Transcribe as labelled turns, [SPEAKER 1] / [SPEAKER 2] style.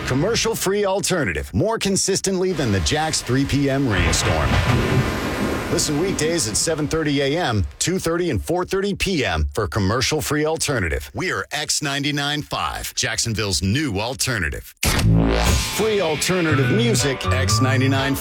[SPEAKER 1] Commercial-free alternative. More consistently than the Jack's 3 p.m. rainstorm. Listen weekdays at 7:30 a.m., 2:30, and 4:30 p.m. for Commercial-free alternative. We are X99.5, Jacksonville's new alternative. Free alternative music, X99.5.